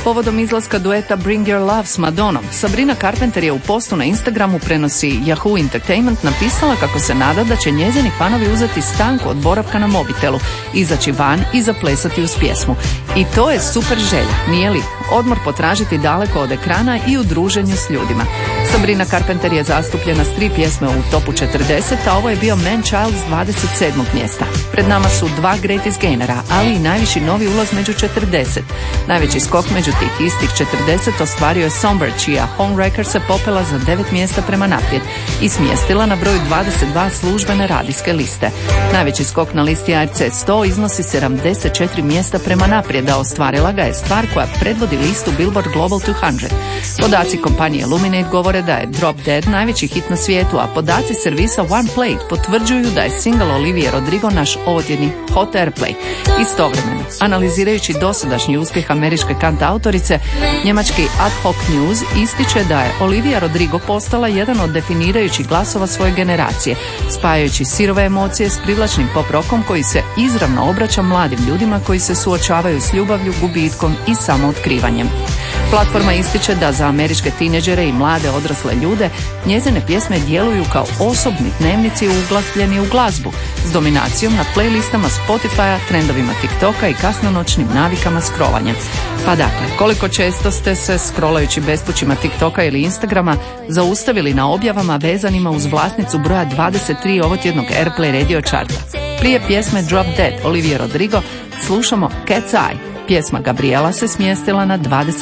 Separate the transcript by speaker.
Speaker 1: Povodom izlaska dueta Bring Your Love s Madonom, Sabrina Carpenter je u postu na Instagramu, prenosi Yahoo Entertainment, napisala kako se nada da će njezini fanovi uzeti stanku od boravka na mobitelu, izaći van i zaplesati uz pjesmu. I to je super želja, nije li? Odmor potražiti daleko od ekrana i u druženju s ljudima. Sabrina Carpenter je zastupljena s 3 pjesme u topu 40, a ovo je bio Man Child s 27. mjesta. Pred nama su 2 Greatest Gainera, ali i najviši novi ulaz među 40. Najveći skok među tih istih 40 ostvario je Somber, čija Home Wrecker se popela za 9 mjesta prema naprijed i smjestila na broju 22 službene radijske liste. Najveći skok na listi ARC 100 iznosi 74 mjesta prema naprijed, a ostvarila ga je stvar koja predvodi listu Billboard Global 200. Podaci kompanije Luminate govore da je Drop Dead najveći hit na svijetu, a podaci servisa OnePlate potvrđuju da je single Olivije Rodrigo naš ovotjedni Hot Airplay. Istovremeno, analizirajući dosadašnji uspjeh američke kantautorice, njemački Ad Hoc News ističe da je Olivia Rodrigo postala jedan od definirajućih glasova svoje generacije, spajajući sirove emocije s privlačnim pop rockom koji se izravno obraća mladim ljudima koji se suočavaju s ljubavlju, gubitkom i samootkrivanjem. Platforma ističe da za američke tineđere i mlade odrasle ljude njezine pjesme djeluju kao osobni dnevnici uglasljeni u glazbu, s dominacijom na playlistama Spotify-a, trendovima TikToka i kasnonoćnim navikama scrollanja. Pa dakle, koliko često ste se scrollajući bespućima TikToka ili Instagrama zaustavili na objavama vezanima uz vlasnicu broja 23 ovotjednog Airplay radio charta? Prije pjesme Drop Dead Olivia Rodrigo slušamo Cat's Eye. Pjesma Gabriela se smjestila na 20